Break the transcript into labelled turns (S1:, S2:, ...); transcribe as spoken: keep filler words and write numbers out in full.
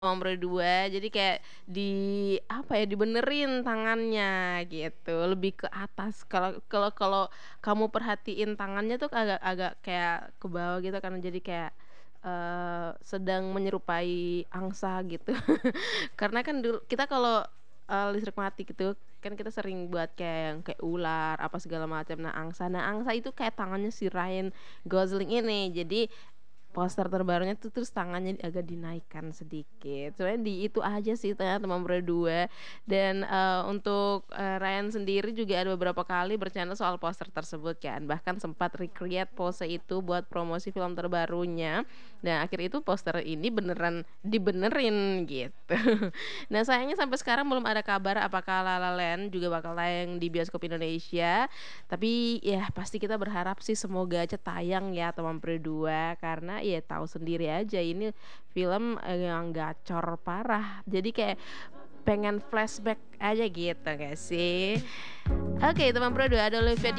S1: Teman Pro dua jadi kayak di apa ya, dibenerin tangannya gitu, lebih ke atas. Kalau kalau kalau kamu perhatiin tangannya tuh agak agak kayak ke bawah gitu kan, jadi kayak, eee, sedang menyerupai angsa gitu. Karena kan dulu kita kalau, eee, listrik mati gitu, kan kita sering buat kayak yang kayak ular, apa segala macam. Nah, angsa nah angsa itu kayak tangannya si Ryan Gosling ini. Jadi poster terbarunya tuh terus tangannya agak dinaikkan sedikit. Sebenarnya di itu aja sih ternyata Teman Pura dua dan, eee, untuk, eee, Ryan sendiri juga ada beberapa kali bercanda soal poster tersebut kan, bahkan sempat recreate pose itu buat promosi film terbarunya. Dan akhir itu poster ini beneran dibenerin gitu. Nah sayangnya sampai sekarang belum ada kabar apakah La La Land juga bakal tayang di bioskop Indonesia, tapi ya pasti kita berharap sih semoga aja tayang ya Teman Pura dua karena ya tahu sendiri aja ini film, eee, yang gacor parah. Jadi kayak pengen flashback aja gitu nggak sih? Oke Teman Pura dua ada Olivia